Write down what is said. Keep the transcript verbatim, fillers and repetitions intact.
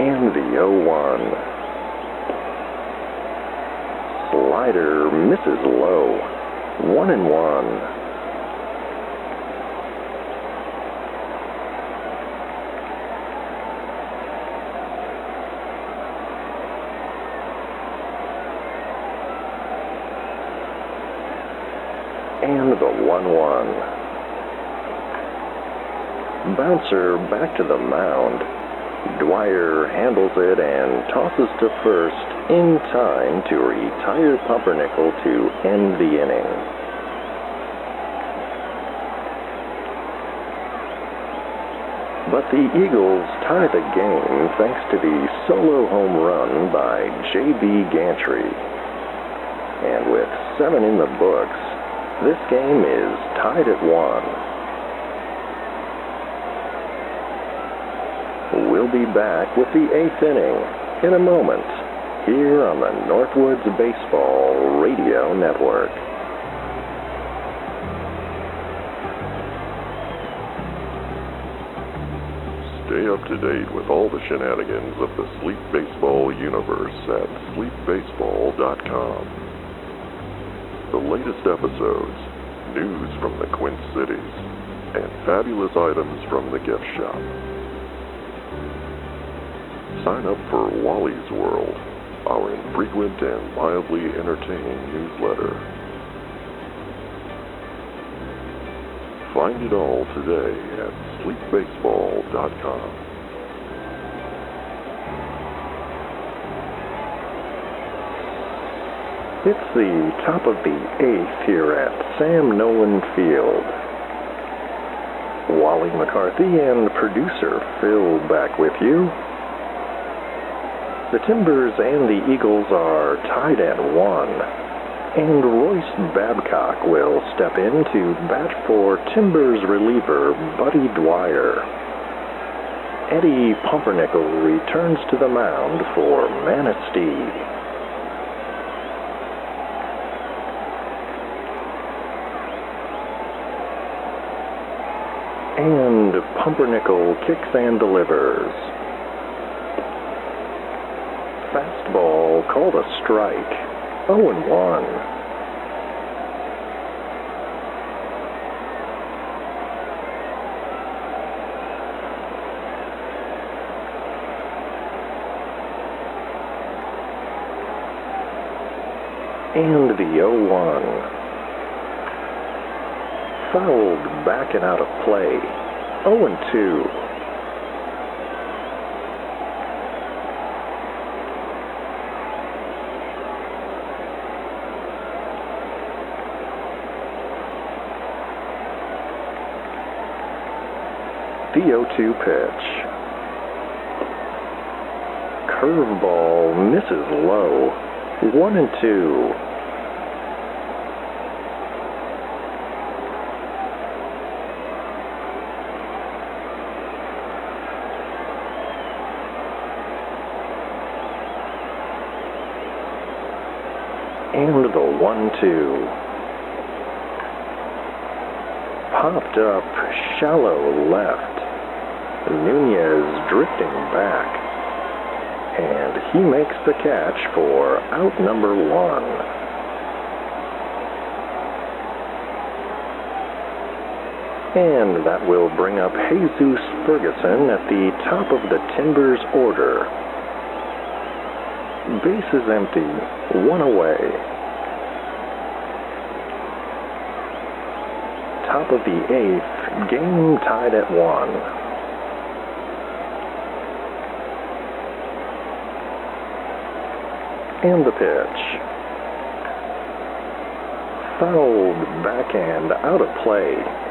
And the oh one. Slider misses low. One and one. And the one one. Bouncer back to the mound. Dwyer handles it and tosses to first in time to retire Pumpernickel to end the inning. But the Eagles tie the game thanks to the solo home run by J B Gantry. And with seven in the books, this game is tied at one. We'll be back with the eighth inning in a moment here on the Northwoods Baseball Radio Network. Stay up to date with all the shenanigans of the Sleep Baseball universe at sleep baseball dot com. The latest episodes, news from the Quint Cities, and fabulous items from the gift shop. Sign up for Wally's World, our infrequent and mildly entertaining newsletter. Find it all today at sleep baseball dot com. It's the top of the eighth here at Sam Nolan Field. Wally McCarthy and producer Phil back with you. The Timbers and the Eagles are tied at one, and Royce Babcock will step in to bat for Timbers reliever Buddy Dwyer. Eddie Pumpernickel returns to the mound for Manistee. And Pumpernickel kicks and delivers. Fastball called a strike. oh and one. And the oh one. Fouled back and out of play. oh and two. The oh two pitch. Curveball misses low. One and two. And the one two. Popped up shallow left. Nunez drifting back, and he makes the catch for out number one. And that will bring up Jesus Ferguson at the top of the Timbers order. Bases empty, one away. Top of the eighth, game tied at one. And the pitch. Fouled backhand out of play.